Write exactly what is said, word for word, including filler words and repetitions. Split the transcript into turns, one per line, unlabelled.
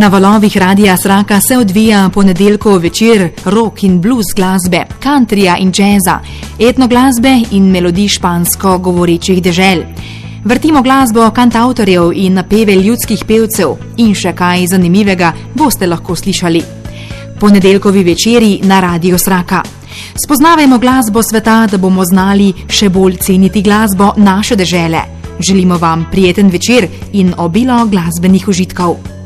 Na valovih Radia Sraka se odvija ponedeljkov večer rock in blues glasbe, countryja in jazza, etno glasbe in melodij špansko govorečih dežel. Vrtimo glasbo kantavtorjev in napeve ljudskih pevcev in še kaj zanimivega boste lahko slišali. Ponedeljkovi večeri na Radio Sraka. Spoznavajmo glasbo sveta, da bomo znali še bolj ceniti glasbo naše dežele. Želimo vam prijeten večer in obilo glasbenih užitkov.